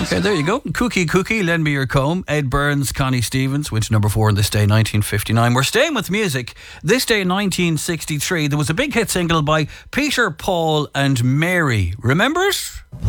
Okay, there you go. Cookie, Lend Me Your Comb. Ed Burns, Connie Stevens, which number 4 on this day, 1959. We're staying with music. This day, 1963, there was a big hit single by Peter, Paul and Mary. Remember it?